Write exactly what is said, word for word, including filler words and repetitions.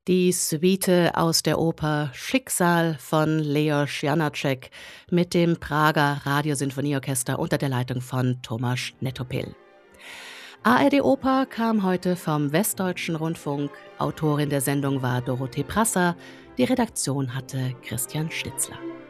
Die Suite aus der Oper Schicksal von Leos Janáček mit dem Prager Radiosinfonieorchester unter der Leitung von Tomáš Netopil. A R D Oper kam heute vom Westdeutschen Rundfunk. Autorin der Sendung war Dorothee Prasser. Die Redaktion hatte Christian Schnitzler.